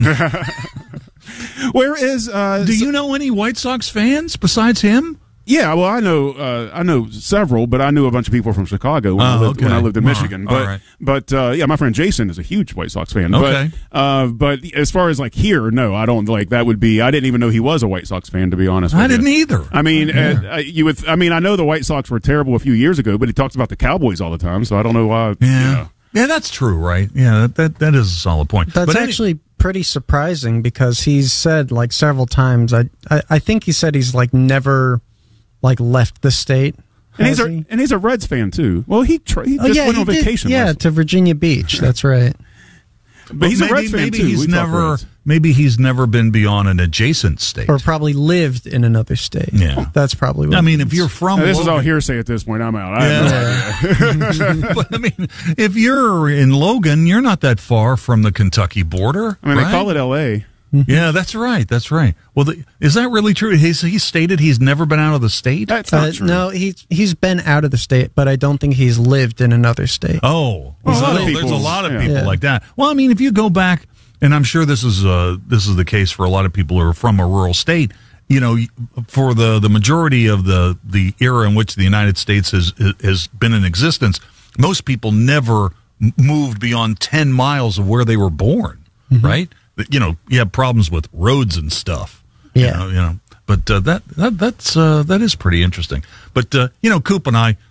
Where is? Do you know any White Sox fans besides him? Yeah, well, I know several, but I knew a bunch of people from Chicago when I lived in Michigan. But yeah, my friend Jason is a huge White Sox fan. Okay. But as far as like here, no, I don't like that would be. I didn't even know he was a White Sox fan, to be honest. I didn't either. I mean, you would. I mean, I know the White Sox were terrible a few years ago, but he talks about the Cowboys all the time, so I don't know why. Yeah, yeah, that's true, right? Yeah, that is a solid point. That's actually pretty surprising because he's said like several times. I think he said he's like never left the state. And he's a Reds fan too. Well, he just went on vacation. Yeah, to Virginia Beach. That's right. But he's a Reds fan too. Maybe he's never been beyond an adjacent state, or probably lived in another state. Yeah, that's probably what. I mean, if you're from this is all hearsay at this point. I'm out. I have no idea. But I mean, if you're in Logan, you're not that far from the Kentucky border. I mean, they call it L.A. Yeah, that's right. That's right. Well, is that really true? He stated he's never been out of the state? That's not true. No, he's been out of the state, but I don't think he's lived in another state. Oh, there's a lot of people like that. Well, I mean, if you go back, and I'm sure this is the case for a lot of people who are from a rural state. You know, for the majority of the era in which the United States has been in existence, most people never moved beyond 10 miles of where they were born, right? You know, you have problems with roads and stuff. Yeah, you know. But that is pretty interesting. But you know, Coop and I,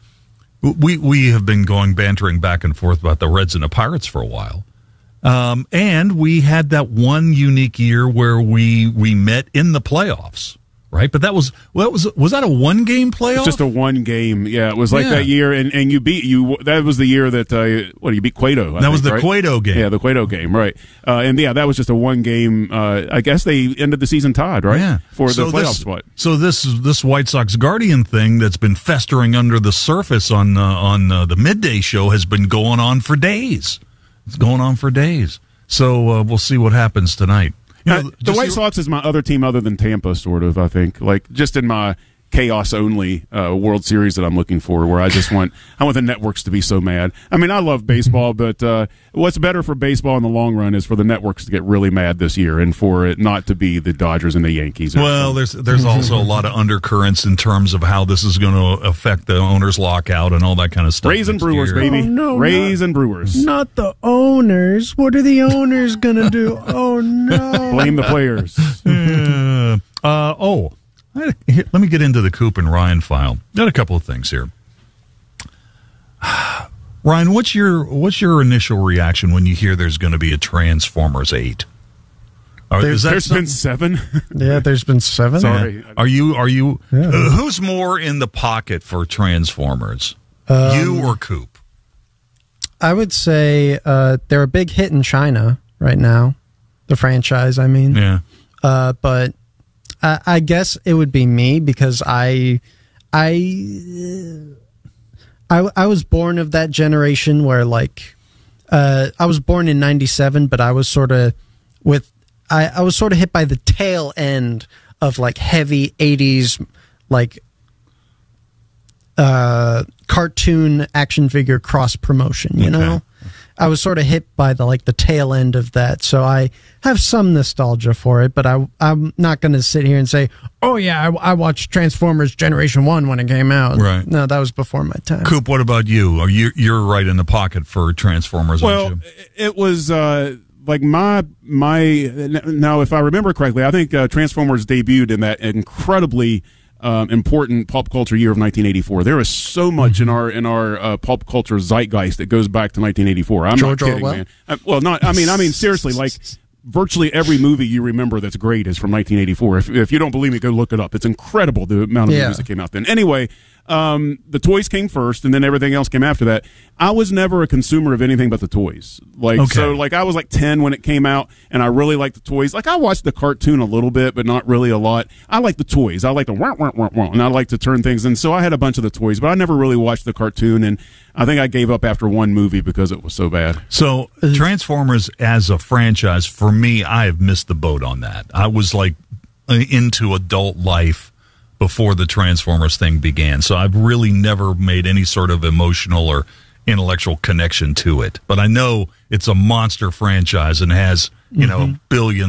we have been bantering back and forth about the Reds and the Pirates for a while, and we had that one unique year where we met in the playoffs. Right, but was that a one-game playoff? It's just a one-game. Yeah, it was like that year, and you beat you. That was the year that you beat Cueto. That was the Cueto game. Yeah, the Cueto game, right? And yeah, that was just a one-game. I guess they ended the season tied, right? Yeah, for the playoff spot. So this White Sox Guardian thing that's been festering under the surface on the midday show has been going on for days. It's going on for days. So we'll see what happens tonight. You know, the White Sox is my other team other than Tampa, sort of, I think. Like, just in my chaos-only World Series that I'm looking for, where I want the networks to be so mad. I mean, I love baseball, but what's better for baseball in the long run is for the networks to get really mad this year and for it not to be the Dodgers and the Yankees. Well, there's also a lot of undercurrents in terms of how this is going to affect the owners' lockout and all that kind of stuff. Rays and Brewers, baby. Oh, no, Rays and Brewers. Not the owners. What are the owners going to do? Oh, no. Blame the players. Let me get into the Coop and Ryan file. Got a couple of things here. Ryan, what's your initial reaction when you hear there's going to be a Transformers 8? There's been 7. Yeah, there's been 7. Sorry, yeah. Are you? Yeah. Who's more in the pocket for Transformers? You or Coop? I would say they're a big hit in China right now. The franchise, I mean. Yeah. But I guess it would be me because I was born of that generation where I was born in 97, but I was sort of I was sort of hit by the tail end of heavy 80s cartoon action figure cross promotion, you know? I was sort of hit by the tail end of that, so I have some nostalgia for it, but I'm not going to sit here and say, oh yeah, I watched Transformers Generation 1 when it came out. Right. No, that was before my time. Coop, what about you? You're right in the pocket for Transformers, well, aren't you? It was my now, if I remember correctly, I think Transformers debuted in that incredibly important pop culture year of 1984. There is so much in our pop culture zeitgeist that goes back to 1984. I'm George not kidding, Orwell? man. I mean, seriously, virtually every movie you remember that's great is from 1984. If you don't believe me, go look it up. It's incredible the amount of movies that came out then. Anyway, the toys came first, and then everything else came after that. I was never a consumer of anything but the toys. So I was 10 when it came out, and I really liked the toys. I watched the cartoon a little bit, but not really a lot. I like the toys. I like the wah, wah, wah, wah, and I like to turn things. And so I had a bunch of the toys, but I never really watched the cartoon, and I think I gave up after one movie because it was so bad. So Transformers as a franchise, for me, I have missed the boat on that. I was into adult life before the Transformers thing began. So I've really never made any sort of emotional or intellectual connection to it. But I know it's a monster franchise and has you know, billions